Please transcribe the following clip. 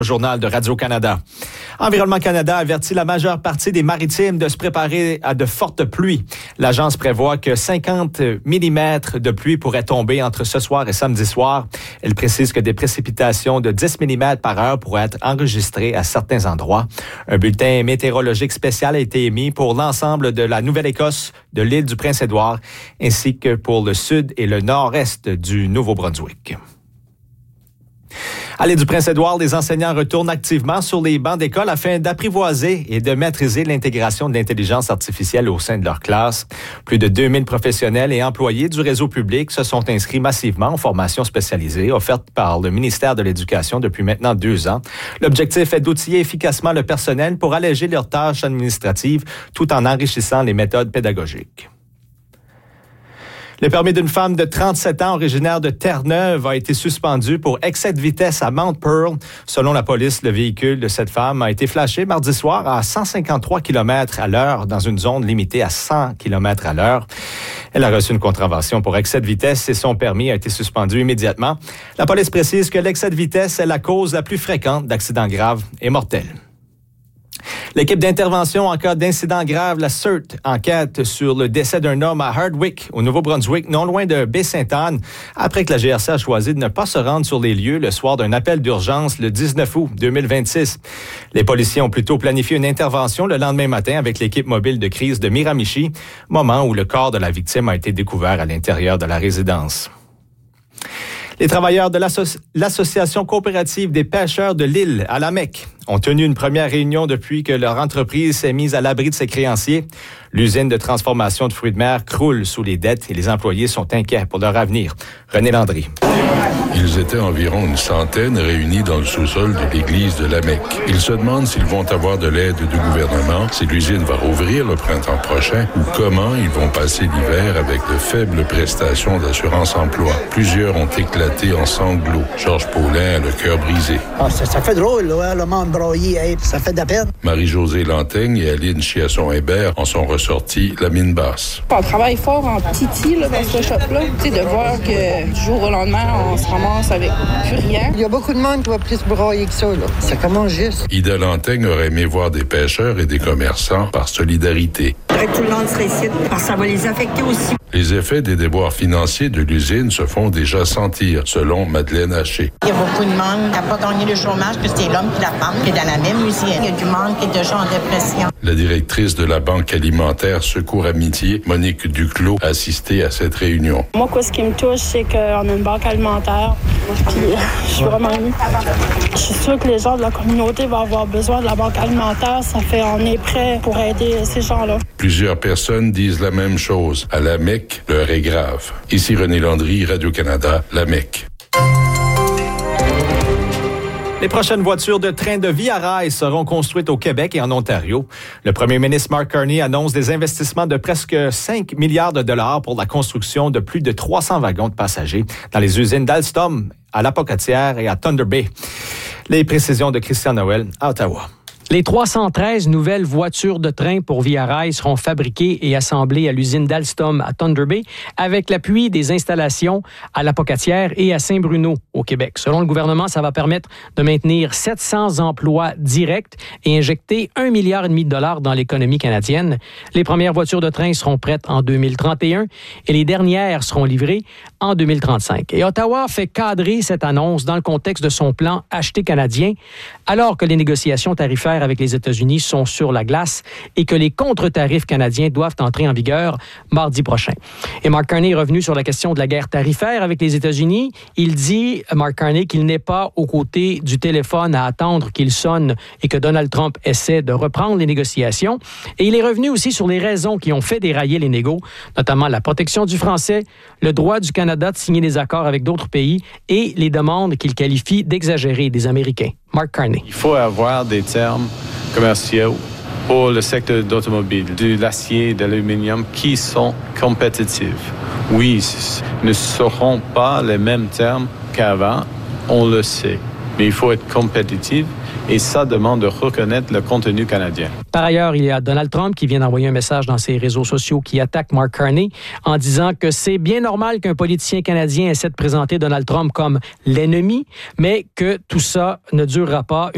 Journal de Radio-Canada. Environnement Canada avertit la majeure partie des maritimes de se préparer à de fortes pluies. L'agence prévoit que 50 mm de pluie pourraient tomber entre ce soir et samedi soir. Elle précise que des précipitations de 10 mm par heure pourraient être enregistrées à certains endroits. Un bulletin météorologique spécial a été émis pour l'ensemble de la Nouvelle-Écosse, de l'île du Prince-Édouard, ainsi que pour le sud et le nord-est du Nouveau-Brunswick. À l'île du Prince-Édouard, les enseignants retournent activement sur les bancs d'école afin d'apprivoiser et de maîtriser l'intégration de l'intelligence artificielle au sein de leur classe. Plus de 2000 professionnels et employés du réseau public se sont inscrits massivement en formation spécialisée offerte par le ministère de l'Éducation depuis maintenant 2 ans. L'objectif est d'outiller efficacement le personnel pour alléger leurs tâches administratives tout en enrichissant les méthodes pédagogiques. Le permis d'une femme de 37 ans originaire de Terre-Neuve a été suspendu pour excès de vitesse à Mount Pearl. Selon la police, le véhicule de cette femme a été flashé mardi soir à 153 km à l'heure dans une zone limitée à 100 km à l'heure. Elle a reçu une contravention pour excès de vitesse et son permis a été suspendu immédiatement. La police précise que l'excès de vitesse est la cause la plus fréquente d'accidents graves et mortels. L'équipe d'intervention en cas d'incident grave, la CERT, enquête sur le décès d'un homme à Hardwick, au Nouveau-Brunswick, non loin de Baie-Sainte-Anne, après que la GRC a choisi de ne pas se rendre sur les lieux le soir d'un appel d'urgence le 19 août 2026. Les policiers ont plutôt planifié une intervention le lendemain matin avec l'équipe mobile de crise de Miramichi, moment où le corps de la victime a été découvert à l'intérieur de la résidence. Les travailleurs de l'Association coopérative des pêcheurs de l'île à la Mecque ont tenu une première réunion depuis que leur entreprise s'est mise à l'abri de ses créanciers. L'usine de transformation de fruits de mer croule sous les dettes et les employés sont inquiets pour leur avenir. René Landry. Ils étaient environ une centaine réunis dans le sous-sol de l'église de la Mecque. Ils se demandent s'ils vont avoir de l'aide du gouvernement, si l'usine va rouvrir le printemps prochain ou comment ils vont passer l'hiver avec de faibles prestations d'assurance-emploi. Plusieurs ont éclaté en sanglots. Georges Paulin a le cœur brisé. Ça fait drôle, là, le monde broyé, ça fait de la peine. Marie-Josée Lantaigne et Aline Chiasson-Hébert en sont ressortis la mine basse. On travaille fort en titi là, dans ce shop-là. Tu sais, de voir que du jour au lendemain, on se ramasse avec plus rien. Il y a beaucoup de monde qui va plus broyer que ça, là. Ça commence juste. Ida Lantaigne aurait aimé voir des pêcheurs et des commerçants par solidarité. Tout le monde serait ici, parce que ça va les affecter aussi. Les effets des déboires financiers de l'usine se font déjà sentir, selon Madeleine Haché. Il y a beaucoup de monde qui n'a pas gagné le chômage, que c'est l'homme et la femme qui est dans la même usine. Il y a du monde qui est déjà en dépression. La directrice de la Banque alimentaire Secours Amitié, Monique Duclos, a assisté à cette réunion. Moi, ce qui me touche, c'est qu'on a une banque alimentaire. Puis, je suis vraiment émue. Je suis sûre que les gens de la communauté vont avoir besoin de la banque alimentaire. Ça fait, on est prêt pour aider ces gens-là. Plusieurs personnes disent la même chose. À la Mecque, l'heure est grave. Ici René Landry, Radio-Canada, la Mecque. Les prochaines voitures de train de Via Rail seront construites au Québec et en Ontario. Le premier ministre Mark Carney annonce des investissements de presque 5 milliards de dollars pour la construction de plus de 300 wagons de passagers dans les usines d'Alstom, à La Pocatière et à Thunder Bay. Les précisions de Christian Noël à Ottawa. Les 313 nouvelles voitures de train pour Via Rail seront fabriquées et assemblées à l'usine d'Alstom à Thunder Bay avec l'appui des installations à La Pocatière et à Saint-Bruno au Québec. Selon le gouvernement, ça va permettre de maintenir 700 emplois directs et injecter 1,5 milliard de dollars dans l'économie canadienne. Les premières voitures de train seront prêtes en 2031 et les dernières seront livrées en 2035. Et Ottawa fait cadrer cette annonce dans le contexte de son plan Acheter canadien, alors que les négociations tarifaires avec les États-Unis sont sur la glace et que les contre-tarifs canadiens doivent entrer en vigueur mardi prochain. Et Mark Carney est revenu sur la question de la guerre tarifaire avec les États-Unis. Il dit, Mark Carney, qu'il n'est pas aux côtés du téléphone à attendre qu'il sonne et que Donald Trump essaie de reprendre les négociations. Et il est revenu aussi sur les raisons qui ont fait dérailler les négos, notamment la protection du français, le droit du Canada de signer des accords avec d'autres pays et les demandes qu'il qualifie d'exagérées des Américains. Mark Carney. Il faut avoir des termes commerciaux pour le secteur d'automobile, de l'acier, de l'aluminium qui sont compétitifs. Oui, ne seront pas les mêmes termes qu'avant, on le sait, mais il faut être compétitif et ça demande de reconnaître le contenu canadien. Par ailleurs, il y a Donald Trump qui vient d'envoyer un message dans ses réseaux sociaux qui attaque Mark Carney en disant que c'est bien normal qu'un politicien canadien essaie de présenter Donald Trump comme l'ennemi, mais que tout ça ne durera pas.